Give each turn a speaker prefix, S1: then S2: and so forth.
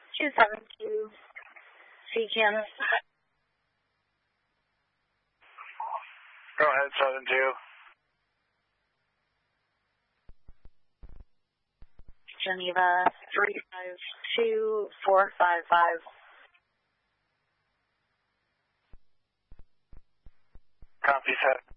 S1: 272 CCAN.
S2: Go ahead, 72.
S1: Geneva 352455.
S2: Copy, 7.